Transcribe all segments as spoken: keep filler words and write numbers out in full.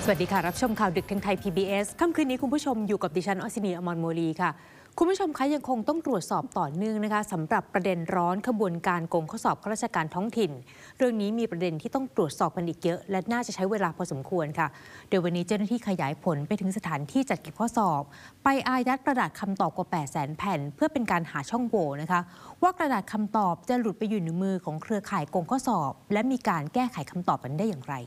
สวัสดีค่ะรับชมข่าวดึกทางไทย พี บี เอส ค่ำคืนนี้คุณผู้ชมอยู่กับดิฉันอศินี อมรโมลีค่ะคุณผู้ชมคะยังคงต้องตรวจสอบต่อเนื่องนะคะสำหรับประเด็นร้อนขบวนการโกงข้อสอบข้าราชการท้องถิ่นเรื่องนี้มีประเด็นที่ต้องตรวจสอบกันอีกเยอะและน่าจะใช้เวลาพอสมควรค่ะโดยวันนี้เจ้าหน้าที่ขยายผลไปถึงสถานที่จัดเก็บข้อสอบไปอายัดกระดาษคำตอบกว่า แปดแสน แผ่นเพื่อเป็นการหาช่องโหว่นะคะว่ากระดาษคำตอบจะหลุดไปอยู่ในมือของเครือข่ายโกงข้อสอบและมีการแก้ไขคำตอบกันได้อย่างไร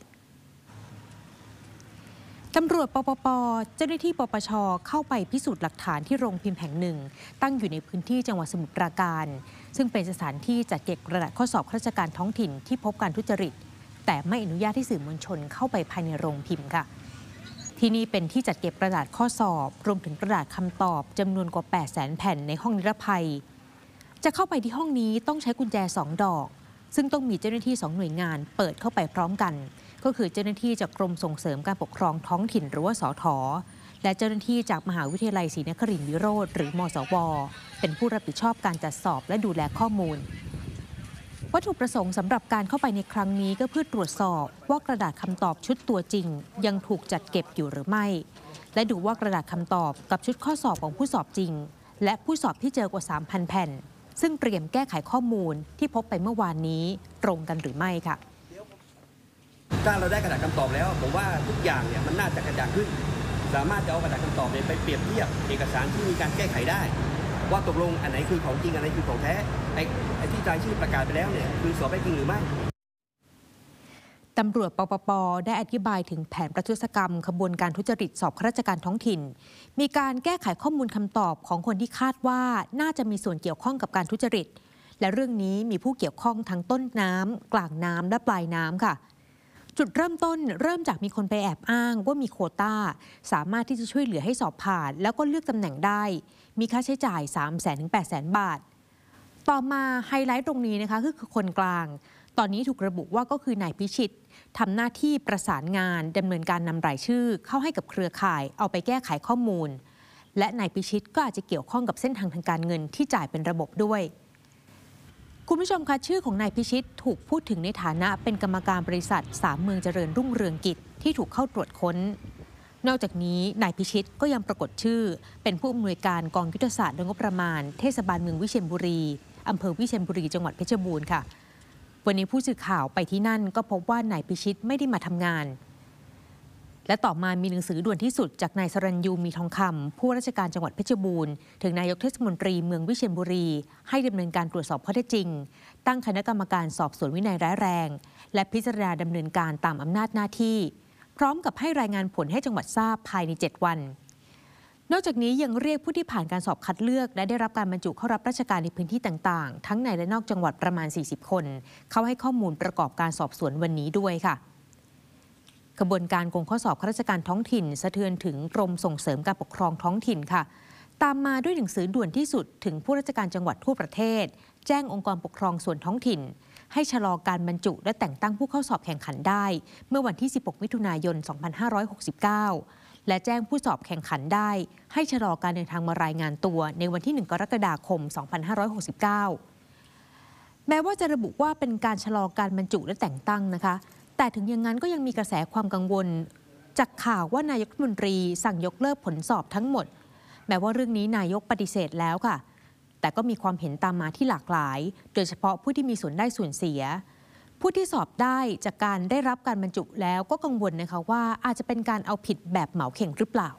ตำรวจปปป.เจ้าหน้าที่ปปช.เข้าไปพิสูจน์หลักฐานที่โรงพิมพ์แห่งหนึ่งตั้งอยู่ในพื้นที่จังหวัดสมุทรปราการซึ่งเป็นสถานที่จัดเก็บกระดาษข้อสอบข้าราชการท้องถิ่นที่พบการทุจริตแต่ไม่อนุญาตให้สื่อมวลชนเข้าไปภายในโรงพิมพ์ค่ะที่นี่เป็นที่จัดเก็บกระดาษข้อสอบรวมถึงกระดาษคำตอบจำนวนกว่า แปดแสน แผ่นในห้องนิรภัยจะเข้าไปที่ห้องนี้ต้องใช้กุญแจสองดอกซึ่งต้องมีเจ้าหน้าที่สองหน่วยงานเปิดเข้าไปพร้อมกันก็คือเจ้าหน้าที่จากกรมส่งเสริมการปกครองท้องถิ่นหรือว่าสท.และเจ้าหน้าที่จากมหาวิทยาลัยศรีนครินทรวิโรธหรือมศว.เป็นผู้รับผิดชอบการจัดสอบและดูแลข้อมูลวัตถุประสงค์สำหรับการเข้าไปในครั้งนี้ก็เพื่อตรวจสอบว่ากระดาษคำตอบชุดตัวจริงยังถูกจัดเก็บอยู่หรือไม่และดูว่ากระดาษคำตอบกับชุดข้อสอบของผู้สอบจริงและผู้สอบที่เจอกว่า สามพัน แผ่นซึ่งเตรียมแก้ไขข้อมูลที่พบไปเมื่อวานนี้ตรงกันหรือไม่ค่ะถ้าเราได้กระดาษคำตอบแล้วผมว่าทุกอย่างเนี่ยมันน่าจะกระจ่างขึ้นสามารถจะเอากระดาษคำตอบเนี่ยไปเปรียบเทียบเอกสารที่มีการแก้ไขได้ว่าตกลงอันไหนคือของจริงอันไหนคือของแท้ไอ้ไอ้ที่รายชื่อประกาศไปแล้วเนี่ยคือสอบได้จริงหรือไม่ตำรวจปปป.ได้อธิบายถึงแผนประทุษกรรมขบวนการทุจริตสอบข้าราชการท้องถิ่นมีการแก้ไขข้อมูลคำตอบของคนที่คาดว่าน่าจะมีส่วนเกี่ยวข้องกับการทุจริตและเรื่องนี้มีผู้เกี่ยวข้องทั้งต้นน้ำกลางน้ำและปลายน้ำค่ะจุดเริ่มต้นเริ่มจากมีคนไปแอบอ้างว่ามีโควต้าสามารถที่จะช่วยเหลือให้สอบผ่านแล้วก็เลือกตำแหน่งได้มีค่าใช้จ่าย สามแสน ถึง แปดแสน บาทต่อมาไฮไลท์ตรงนี้นะคะคือคนกลางตอนนี้ถูกระบุว่าก็คือนายพิชิตทำหน้าที่ประสานงานดำเนินการนำรายชื่อเข้าให้กับเครือข่ายเอาไปแก้ไขข้อมูลและนายพิชิตก็อาจจะเกี่ยวข้องกับเส้นทางทางการเงินที่จ่ายเป็นระบบด้วยคุณผู้ชมคะชื่อของนายพิชิตถูกพูดถึงในฐานะเป็นกรรมการบริษัทสามเมืองเจริญรุ่งเรืองกิจที่ถูกเข้าตรวจค้นนอกจากนี้นายพิชิตก็ยังปรากฏชื่อเป็นผู้อำนวยการกองยุทธศาสตร์และงบประมาณเทศบาลเมืองวิเชียรบุรีอำเภอวิเชียรบุรีจังหวัดเพชรบูรณ์ค่ะวันนี้ผู้สื่อข่าวไปที่นั่นก็พบว่านายพิชิตไม่ได้มาทำงานและต่อมามีหนังสือด่วนที่สุดจากนายสรัญยูมีทองคำผู้ราชการจังหวัดเพชรบูรณ์ถึงนายกเทศมนตรีเมืองวิเชียรบุรีให้ดำเนินการตรวจสอบข้อเท็จจริงตั้งคณะกรรมการสอบสวนวินัยร้ายแรงและพิจารณาดำเนินการตามอำนาจหน้าที่พร้อมกับให้รายงานผลให้จังหวัดทราบภายในเจ็ดวันนอกจากนี้ยังเรียกผู้ที่ผ่านการสอบคัดเลือกและได้รับการบรรจุเข้ารับราชการในพื้นที่ต่างๆทั้งในและนอกจังหวัดประมาณสี่สิบคนเข้าให้ข้อมูลประกอบการสอบสวนวันนี้ด้วยค่ะกระบวนการโกงข้อสอบข้าราชการท้องถิ่นสะเทือนถึงกรมส่งเสริมการปกครองท้องถิ่นค่ะตามมาด้วยหนังสือด่วนที่สุดถึงผู้ราชการจังหวัดทั่วประเทศแจ้งองค์กรปกครองส่วนท้องถิ่นให้ชะลอการบรรจุและแต่งตั้งผู้เข้าสอบแข่งขันได้เมื่อวันที่สิบหกมิถุนายนสองพันห้าร้อยหกสิบเก้าและแจ้งผู้สอบแข่งขันได้ให้ชะลอการเดินทางมารายงานตัวในวันที่หนึ่งกรกฎาคมสองพันห้าร้อยหกสิบเก้าแม้ว่าจะระบุว่าเป็นการชะลอการบรรจุและแต่งตั้งนะคะแต่ถึงอย่างนั้นก็ยังมีกระแสความกังวลจากข่าวว่านายกรัฐมนตรีสั่งยกเลิกผลสอบทั้งหมดแม้ว่าเรื่องนี้นายกปฏิเสธแล้วค่ะแต่ก็มีความเห็นตามมาที่หลากหลายโดยเฉพาะผู้ที่มีส่วนได้ส่วนเสียผู้ที่สอบได้จากการได้รับการบรรจุแล้วก็กังวลนะคะว่าอาจจะเป็นการเอาผิดแบบเหมาเข่งหรือเปล่า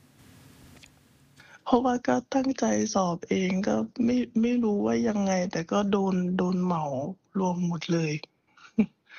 เพราะว่าก็ตั้งใจสอบเองก็ไม่ไม่รู้ว่ายังไงแต่ก็โดนโดนเหมารวมหมดเลย